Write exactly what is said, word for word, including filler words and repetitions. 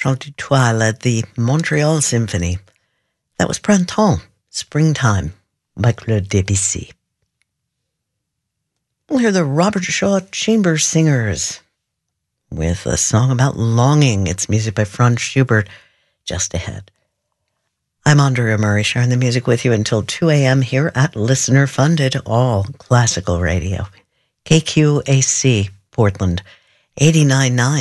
Chant du Toit led the Montreal Symphony. That was Printemps, Springtime, by Claude Debussy. We'll hear the Robert Shaw Chamber Singers with a song about longing. It's music by Franz Schubert, just ahead. I'm Andrea Murray, sharing the music with you until two a.m. here at listener-funded all classical radio. K Q A C, Portland, eighty-nine point nine.